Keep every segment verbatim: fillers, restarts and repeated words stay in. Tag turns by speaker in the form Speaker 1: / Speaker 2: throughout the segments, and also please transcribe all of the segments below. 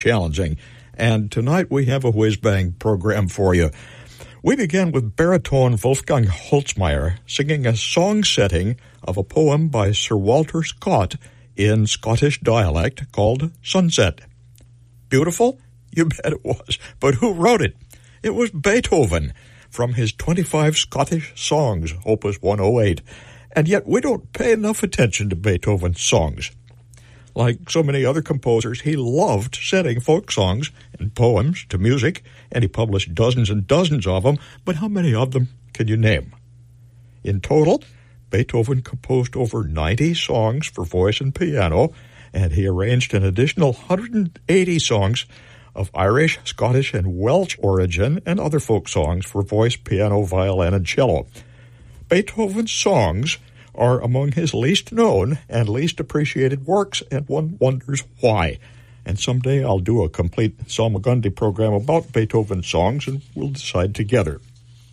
Speaker 1: challenging. And tonight we have a whiz-bang program for you. We begin with baritone Wolfgang Holzmeier singing a song setting of a poem by Sir Walter Scott in Scottish dialect called Sunset. Beautiful? You bet it was. But who wrote it? It was Beethoven from his twenty-five Scottish songs, Opus one oh eight. And yet we don't pay enough attention to Beethoven's songs. Like so many other composers, he loved setting folk songs and poems to music, and he published dozens and dozens of them, but how many of them can you name? In total, Beethoven composed over ninety songs for voice and piano, and he arranged an additional one hundred eighty songs of Irish, Scottish, and Welsh origin and other folk songs for voice, piano, violin, and cello. Beethoven's songs are among his least known and least appreciated works, and one wonders why. And someday I'll do a complete Salmagundi program about Beethoven's songs, and we'll decide together.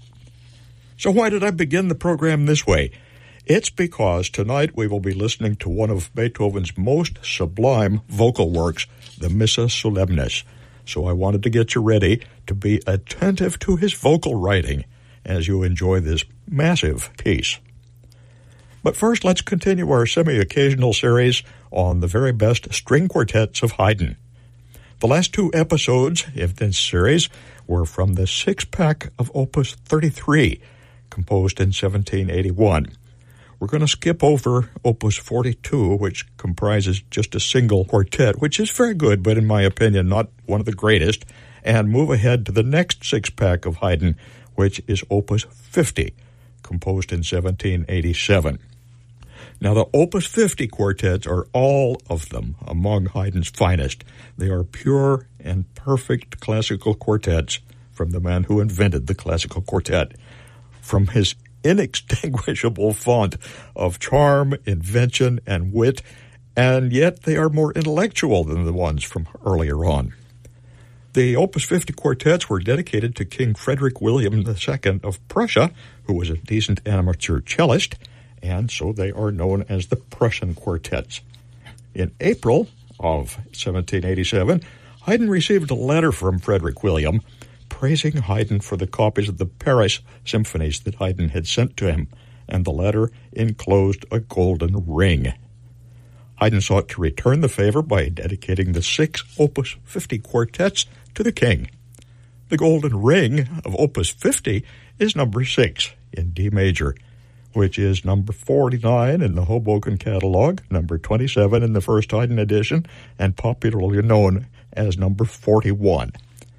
Speaker 1: So why did I begin the program this way? It's because tonight we will be listening to one of Beethoven's most sublime vocal works, the Missa Solemnis. So I wanted to get you ready to be attentive to his vocal writing as you enjoy this massive piece. But first, let's continue our semi-occasional series on the very best string quartets of Haydn. The last two episodes of this series were from the six-pack of Opus thirty-three, composed in seventeen eighty-one. We're going to skip over Opus forty-two, which comprises just a single quartet, which is very good, but in my opinion, not one of the greatest, and move ahead to the next six-pack of Haydn, which is Opus fifty, composed in seventeen eighty-seven. Now, the Opus fifty quartets are all of them among Haydn's finest. They are pure and perfect classical quartets from the man who invented the classical quartet. From his inextinguishable font of charm, invention, and wit, and yet they are more intellectual than the ones from earlier on. The Opus fifty quartets were dedicated to King Frederick William the Second of Prussia, who was a decent amateur cellist, and so they are known as the Prussian quartets. In April of seventeen eighty-seven, Haydn received a letter from Frederick William praising Haydn for the copies of the Paris symphonies that Haydn had sent to him, and the letter enclosed a golden ring. Haydn sought to return the favor by dedicating the six Opus fifty quartets to the king. The golden ring of Opus fifty is number six in D major, which is number forty-nine in the Hoboken catalog, number twenty-seven in the first Haydn edition, and popularly known as number forty-one.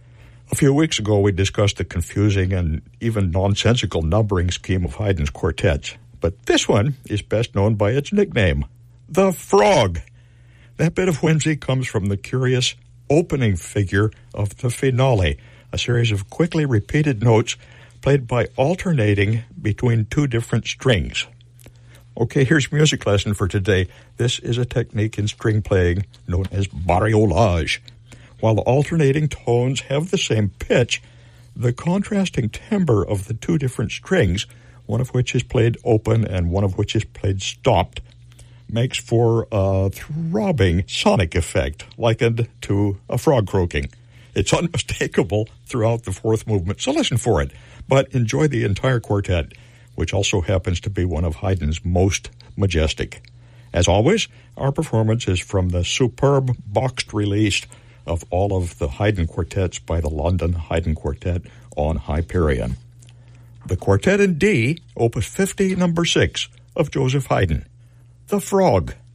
Speaker 1: A few weeks ago, we discussed the confusing and even nonsensical numbering scheme of Haydn's quartets, but this one is best known by its nickname, the Frog. That bit of whimsy comes from the curious opening figure of the finale, a series of quickly repeated notes played by alternating between two different strings. Okay, here's music lesson for today. This is a technique in string playing known as bariolage. While the alternating tones have the same pitch, the contrasting timbre of the two different strings, one of which is played open and one of which is played stopped, makes for a throbbing sonic effect likened to a frog croaking. It's unmistakable throughout the fourth movement, so listen for it. But enjoy the entire quartet, which also happens to be one of Haydn's most majestic. As always, our performance is from the superb boxed release of all of the Haydn quartets by the London Haydn Quartet on Hyperion. The Quartet in D, Opus fifty, number six, of Joseph Haydn, The Frog.